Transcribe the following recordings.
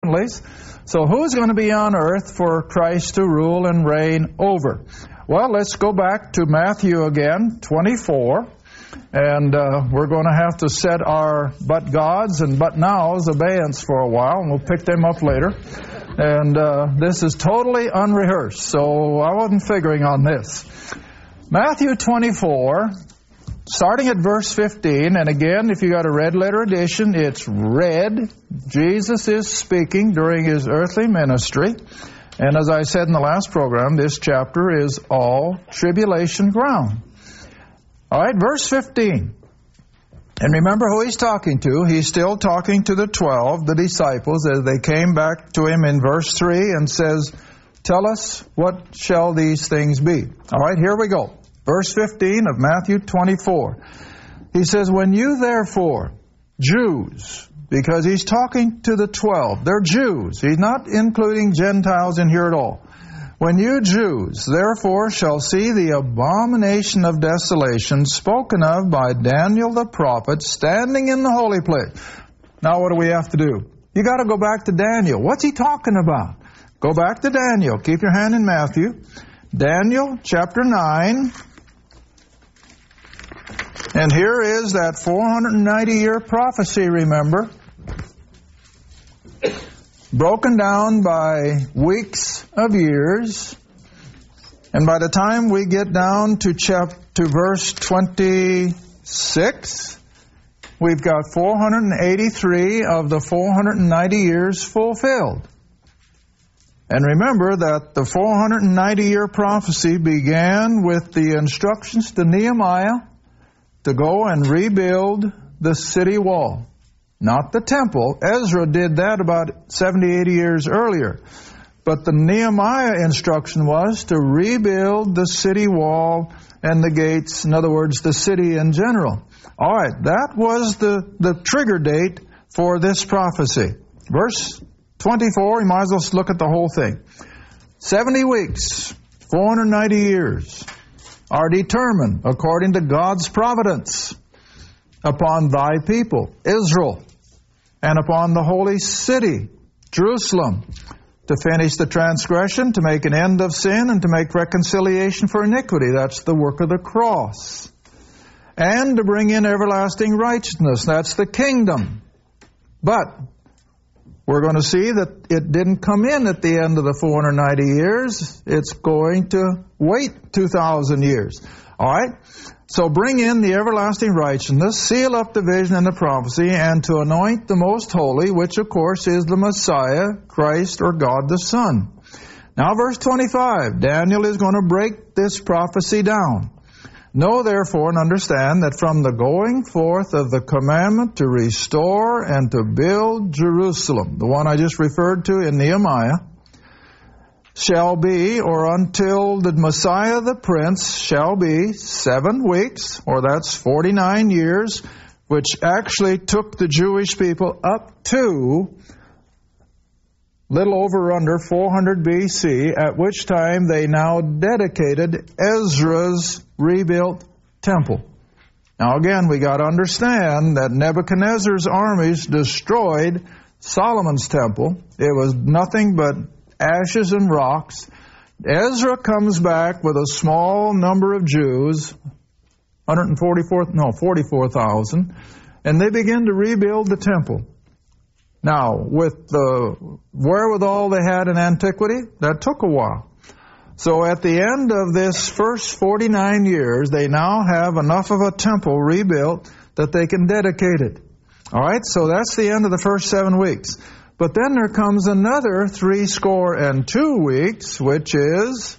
So who's going to be on earth for Christ to rule and reign over? Well, let's go back to Matthew again, 24. And we're going to have to set our but gods and but nows abeyance for a while, and we'll pick them up later. And this is totally unrehearsed, so I wasn't figuring on this. Matthew 24, starting at verse 15, and again, if you got a red letter edition, it's red. Jesus is speaking during his earthly ministry. And as I said in the last program, this chapter is all tribulation ground. All right, verse 15. And remember who he's talking to. He's still talking to the 12, the disciples, as they came back to him in verse 3 and says, tell us, what shall these things be? All right, here we go. Verse 15 of Matthew 24. He says, when you therefore, Jews, because he's talking to the 12, they're Jews. He's not including Gentiles in here at all. When you Jews, therefore, shall see the abomination of desolation spoken of by Daniel the prophet standing in the holy place. Now what do we have to do? You got to go back to Daniel. What's he talking about? Go back to Daniel. Keep your hand in Matthew. Daniel chapter 9. And here is that 490-year prophecy, remember. Broken down by weeks of years. And by the time we get down to verse 26, we've got 483 of the 490 years fulfilled. And remember that the 490-year prophecy began with the instructions to Nehemiah to go and rebuild the city wall. Not the temple. Ezra did that about 70, 80 years earlier. But the Nehemiah instruction was to rebuild the city wall and the gates, in other words, the city in general. All right, that was the trigger date for this prophecy. Verse 24, you might as well look at the whole thing. 70 weeks, 490 years, are determined according to God's providence upon thy people, Israel, and upon the holy city, Jerusalem, to finish the transgression, to make an end of sin, and to make reconciliation for iniquity. That's the work of the cross. And to bring in everlasting righteousness. That's the kingdom. But we're going to see that it didn't come in at the end of the 490 years. It's going to wait 2,000 years. All right? So bring in the everlasting righteousness, seal up the vision and the prophecy, and to anoint the most holy, which of course is the Messiah, Christ, or God the Son. Now verse 25, Daniel is going to break this prophecy down. Know therefore and understand that from the going forth of the commandment to restore and to build Jerusalem, the one I just referred to in Nehemiah, shall be, or until the Messiah the Prince shall be, 7 weeks, or that's 49 years, which actually took the Jewish people up to little over under 400 BC, at which time they now dedicated Ezra's rebuilt temple. Now again, we got to understand that Nebuchadnezzar's armies destroyed Solomon's temple. It was nothing but ashes and rocks. Ezra comes back with a small number of Jews, 44,000, and they begin to rebuild the temple. Now, with the wherewithal they had in antiquity, that took a while. So at the end of this first 49 years, they now have enough of a temple rebuilt that they can dedicate it. All right, so that's the end of the first 7 weeks. But then there comes another 62 weeks, which is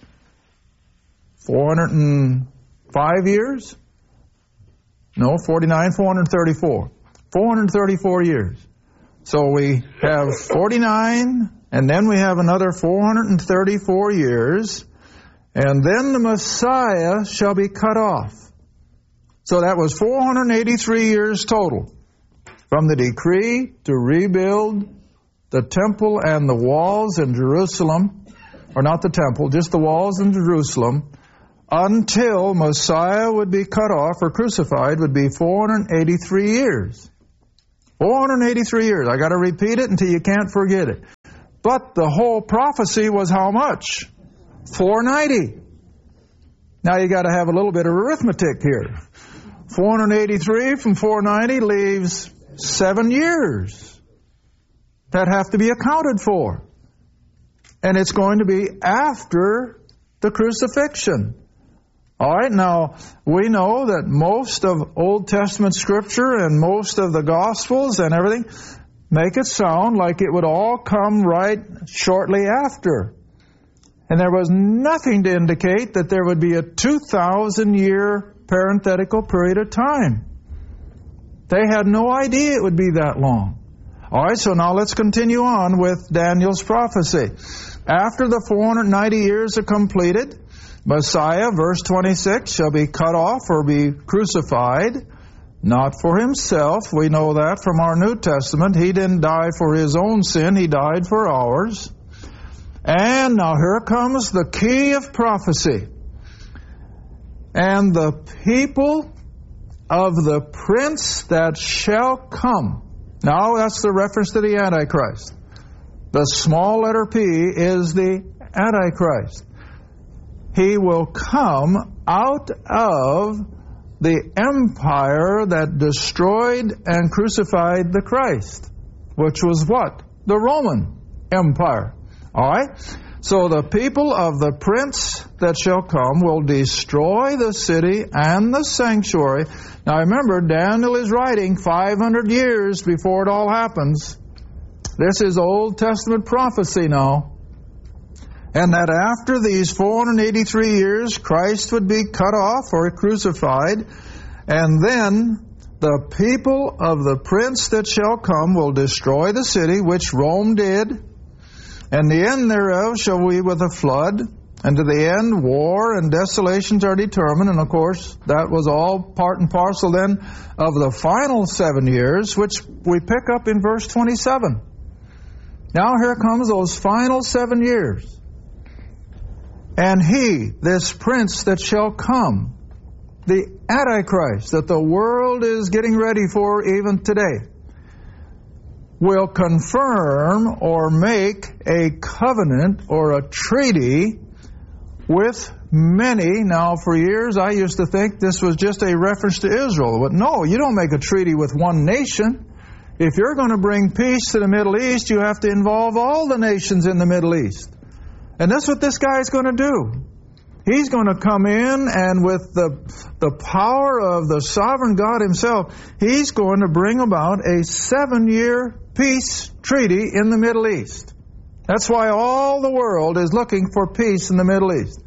405 years? No, 49, 434. 434 years. So we have 49, and then we have another 434 years, and then the Messiah shall be cut off. So that was 483 years total, from the decree to rebuild the temple and the walls in Jerusalem, or not the temple, just the walls in Jerusalem, until Messiah would be cut off or crucified would be 483 years. 483 years. I got to repeat it until you can't forget it. But the whole prophecy was how much? 490. Now you got to have a little bit of arithmetic here. 483 from 490 leaves 7 years that have to be accounted for. And it's going to be after the crucifixion. All right, now we know that most of Old Testament Scripture and most of the Gospels and everything make it sound like it would all come right shortly after. And there was nothing to indicate that there would be a 2,000-year parenthetical period of time. They had no idea it would be that long. All right, so now let's continue on with Daniel's prophecy. After the 490 years are completed, Messiah, verse 26, shall be cut off or be crucified, not for himself. We know that from our New Testament. He didn't die for his own sin. He died for ours. And now here comes the key of prophecy. And the people of the prince that shall come. Now that's the reference to the Antichrist. The small letter P is the Antichrist. He will come out of the empire that destroyed and crucified the Christ, which was what? The Roman Empire. All right? So the people of the prince that shall come will destroy the city and the sanctuary. Now remember, Daniel is writing 500 years before it all happens. This is Old Testament prophecy now. And that after these 483 years, Christ would be cut off or crucified. And then the people of the prince that shall come will destroy the city, which Rome did. And the end thereof shall be with a flood. And to the end, war and desolations are determined. And of course, that was all part and parcel then of the final 7 years, which we pick up in verse 27. Now here comes those final 7 years. And he, this prince that shall come, the Antichrist that the world is getting ready for even today, will confirm or make a covenant or a treaty with many. Now, for years I used to think this was just a reference to Israel. But no, you don't make a treaty with one nation. If you're going to bring peace to the Middle East, you have to involve all the nations in the Middle East. And that's what this guy is going to do. He's going to come in and with the power of the sovereign God himself, he's going to bring about a 7-year peace treaty in the Middle East. That's why all the world is looking for peace in the Middle East.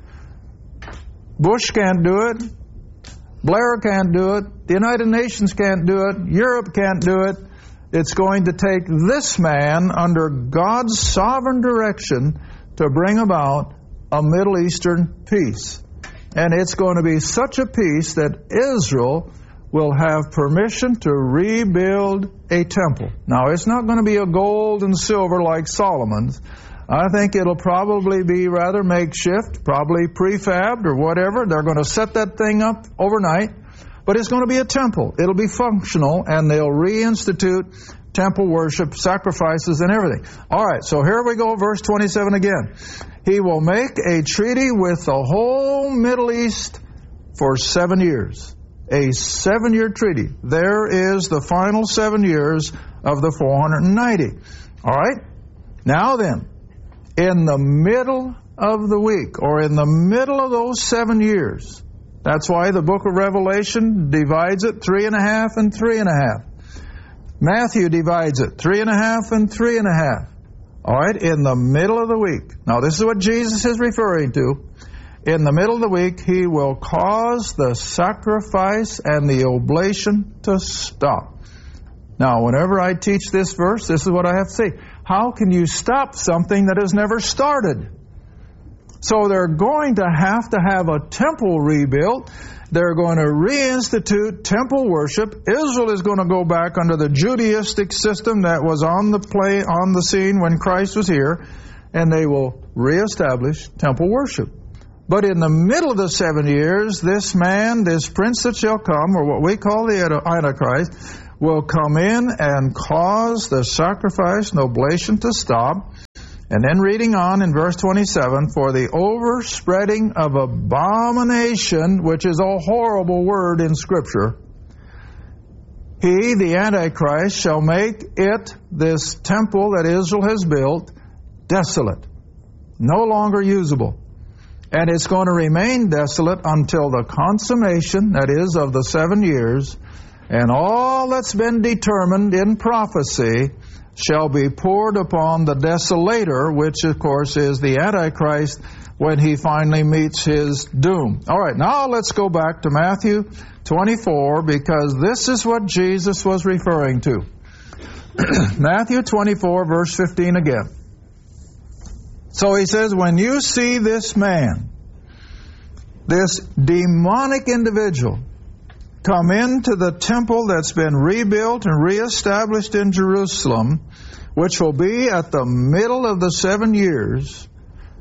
Bush can't do it. Blair can't do it. The United Nations can't do it. Europe can't do it. It's going to take this man under God's sovereign direction to bring about a Middle Eastern peace. And it's going to be such a peace that Israel will have permission to rebuild a temple. Now, it's not going to be a gold and silver like Solomon's. I think it'll probably be rather makeshift, probably prefabbed or whatever. They're going to set that thing up overnight. But it's going to be a temple. It'll be functional, and they'll reinstitute temple worship, sacrifices, and everything. All right, so here we go, verse 27 again. He will make a treaty with the whole Middle East for 7 years. A 7-year treaty. There is the final 7 years of the 490. All right? Now then, in the middle of the week, or in the middle of those 7 years, that's why the book of Revelation divides it 3.5 and 3.5. Matthew divides it 3.5 and 3.5. All right, in the middle of the week. Now, this is what Jesus is referring to. In the middle of the week, he will cause the sacrifice and the oblation to stop. Now, whenever I teach this verse, this is what I have to say. How can you stop something that has never started? So they're going to have a temple rebuilt. They're going to reinstitute temple worship. Israel is going to go back under the Judaistic system that was on the scene when Christ was here, and they will reestablish temple worship. But in the middle of the 7 years, this man, this prince that shall come, or what we call the Antichrist, will come in and cause the sacrifice and oblation to stop. And then reading on in verse 27, for the overspreading of abomination, which is a horrible word in Scripture, he, the Antichrist, shall make it, this temple that Israel has built, desolate, no longer usable. And it's going to remain desolate until the consummation, that is, of the 7 years, and all that's been determined in prophecy shall be poured upon the desolator, which of course is the Antichrist, when he finally meets his doom. All right, now let's go back to Matthew 24, because this is what Jesus was referring to. Matthew 24, verse 15 again. So he says, when you see this man, this demonic individual, come into the temple that's been rebuilt and reestablished in Jerusalem, which will be at the middle of the 7 years,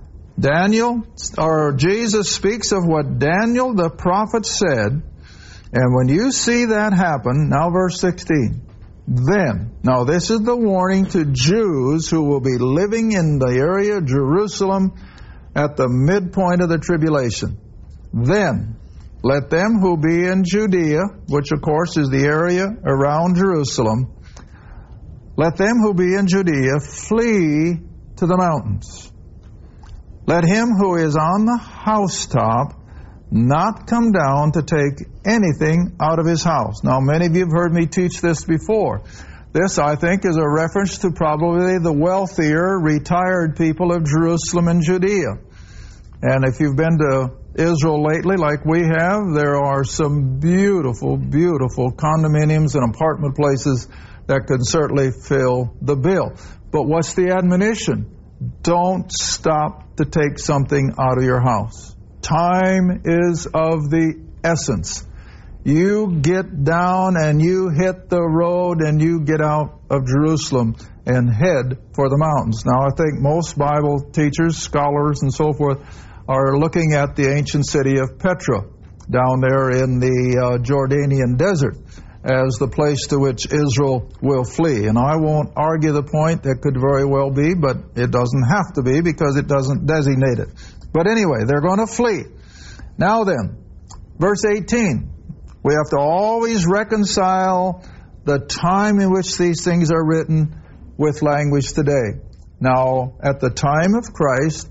Jesus speaks of what Daniel the prophet said, and when you see that happen, now verse 16, then, now this is the warning to Jews who will be living in the area of Jerusalem at the midpoint of the tribulation. Then, let them who be in Judea, which of course is the area around Jerusalem, let them who be in Judea flee to the mountains. Let him who is on the housetop not come down to take anything out of his house. Now, many of you have heard me teach this before. This, I think, is a reference to probably the wealthier, retired people of Jerusalem and Judea. And if you've been to Israel lately, like we have, there are some beautiful, beautiful condominiums and apartment places that could certainly fill the bill. But what's the admonition? Don't stop to take something out of your house. Time is of the essence. You get down and you hit the road and you get out of Jerusalem and head for the mountains. Now, I think most Bible teachers, scholars, and so forth are looking at the ancient city of Petra down there in the Jordanian desert as the place to which Israel will flee. And I won't argue the point. That could very well be, but it doesn't have to be because it doesn't designate it. But anyway, they're going to flee. Now then, verse 18. We have to always reconcile the time in which these things are written with language today. Now, at the time of Christ,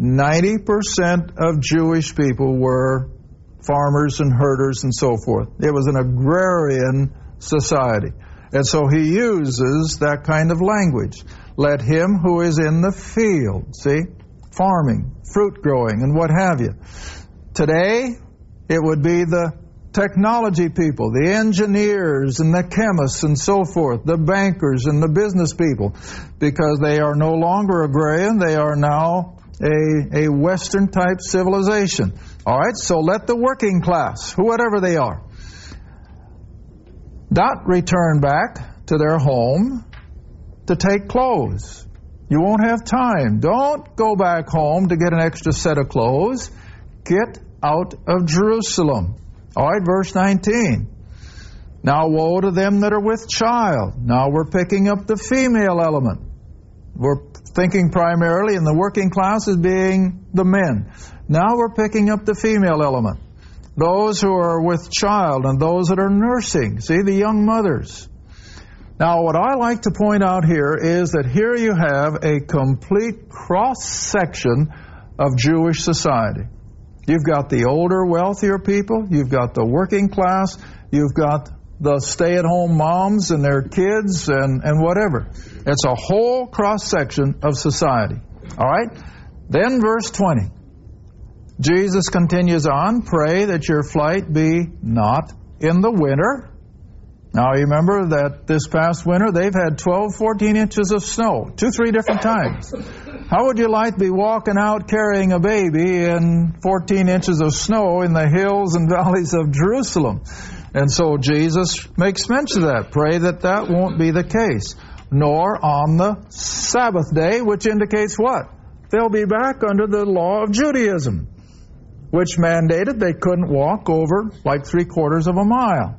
90% of Jewish people were farmers and herders and so forth. It was an agrarian society. And so he uses that kind of language. Let him who is in the field, see, farming, fruit growing, and what have you. Today, it would be the technology people, the engineers and the chemists and so forth, the bankers and the business people, because they are no longer agrarian, they are now a Western type civilization. All right, so let the working class, whoever they are, not return back to their home to take clothes. You won't have time. Don't go back home to get an extra set of clothes. Get out of Jerusalem. All right, verse 19. Now woe to them that are with child. Now we're picking up the female element. We're thinking primarily in the working class as being the men. Now we're picking up the female element. Those who are with child and those that are nursing. See, the young mothers. Now what I like to point out here is that here you have a complete cross-section of Jewish society. You've got the older, wealthier people. You've got the working class. You've got the stay-at-home moms and their kids and whatever. It's a whole cross-section of society. All right? Then verse 20. Jesus continues on, pray that your flight be not in the winter. Now, you remember that this past winter, they've had 12, 14 inches of snow, 2-3 different times. How would you like to be walking out carrying a baby in 14 inches of snow in the hills and valleys of Jerusalem? And so Jesus makes mention of that. Pray that that won't be the case. Nor on the Sabbath day, which indicates what? They'll be back under the law of Judaism, which mandated they couldn't walk over like 3/4 of a mile.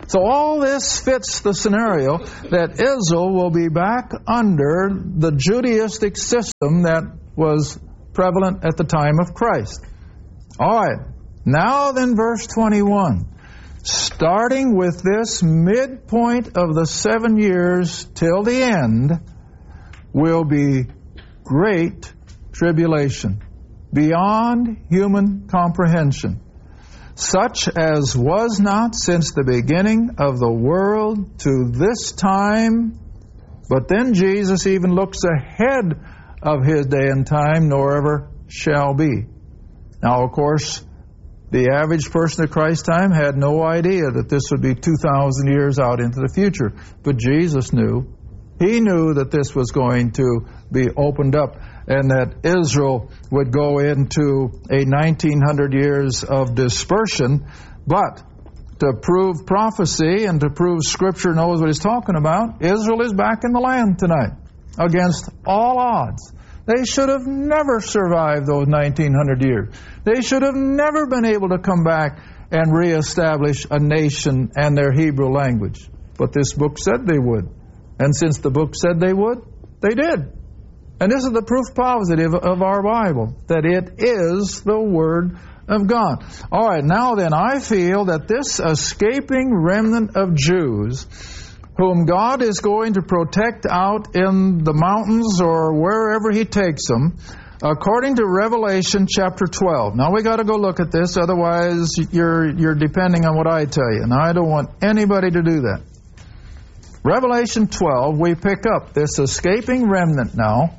So all this fits the scenario that Israel will be back under the Judaistic system that was prevalent at the time of Christ. All right. Now then, verse 21. Starting with this midpoint of the 7 years till the end will be great tribulation, beyond human comprehension, such as was not since the beginning of the world to this time. But then Jesus even looks ahead of His day and time, nor ever shall be. Now, of course, the average person at Christ's time had no idea that this would be 2,000 years out into the future. But Jesus knew. He knew that this was going to be opened up and that Israel would go into a 1,900 years of dispersion. But to prove prophecy and to prove Scripture knows what it's talking about, Israel is back in the land tonight against all odds. They should have never survived those 1,900 years. They should have never been able to come back and reestablish a nation and their Hebrew language. But this book said they would. And since the book said they would, they did. And this is the proof positive of our Bible, that it is the Word of God. All right, now then, I feel that this escaping remnant of Jews, whom God is going to protect out in the mountains or wherever He takes them, according to Revelation chapter 12. Now we got to go look at this, otherwise you're depending on what I tell you. And I don't want anybody to do that. Revelation 12, we pick up this escaping remnant now,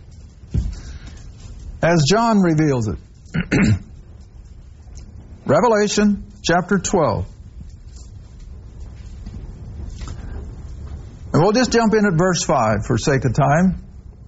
as John reveals it. Revelation chapter 12. And we'll just jump in at verse 5 for sake of time.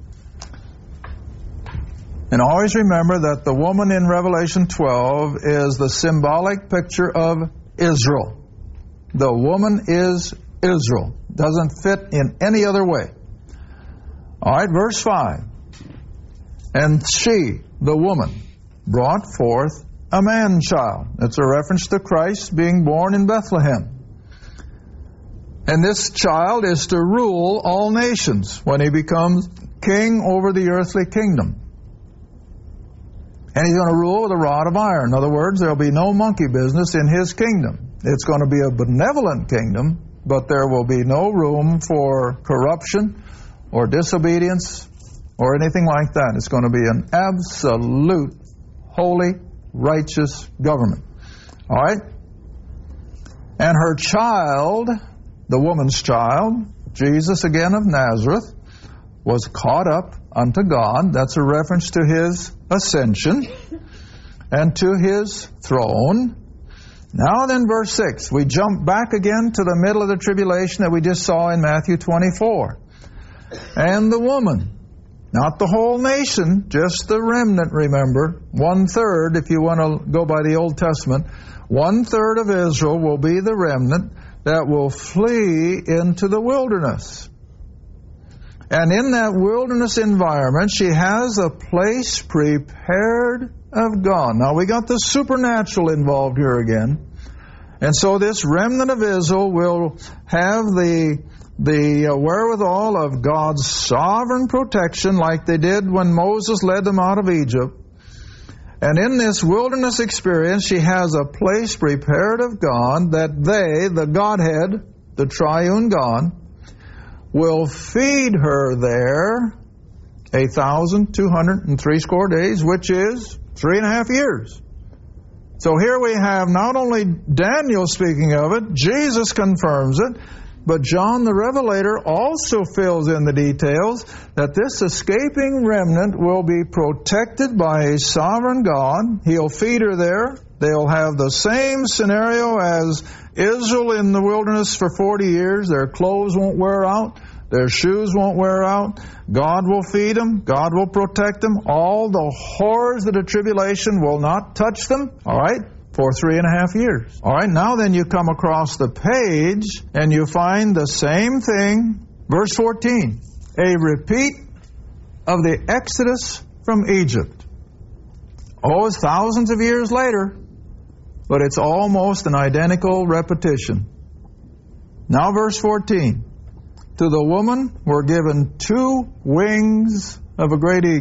And always remember that the woman in Revelation 12 is the symbolic picture of Israel. The woman is Israel. Doesn't fit in any other way. All right, verse 5. And she, the woman, brought forth a man-child. That's a reference to Christ being born in Bethlehem. And this child is to rule all nations when He becomes king over the earthly kingdom. And He's going to rule with a rod of iron. In other words, there will be no monkey business in His kingdom. It's going to be a benevolent kingdom, but there will be no room for corruption or disobedience or anything like that. It's going to be an absolute, holy, righteous government. All right? And her child, the woman's child, Jesus again of Nazareth, was caught up unto God. That's a reference to His ascension and to His throne. Now then, verse 6, we jump back again to the middle of the tribulation that we just saw in Matthew 24. And the woman, not the whole nation, just the remnant, remember, 1/3, if you want to go by the Old Testament, 1/3 of Israel will be the remnant that will flee into the wilderness. And in that wilderness environment, she has a place prepared of God. Now, we got the supernatural involved here again. And so this remnant of Israel will have the wherewithal of God's sovereign protection like they did when Moses led them out of Egypt. And in this wilderness experience, she has a place prepared of God that they, the Godhead, the triune God, will feed her there 1,260 days, which is 3.5 years. So here we have not only Daniel speaking of it, Jesus confirms it, but John the Revelator also fills in the details that this escaping remnant will be protected by a sovereign God. He'll feed her there. They'll have the same scenario as Israel in the wilderness for 40 years. Their clothes won't wear out. Their shoes won't wear out. God will feed them. God will protect them. All the horrors of the tribulation will not touch them. All right? For 3.5 years. All right, now then you come across the page and you find the same thing. Verse 14, a repeat of the Exodus from Egypt. Oh, it's thousands of years later, but it's almost an identical repetition. Now verse 14. To the woman were given 2 wings of a great eagle.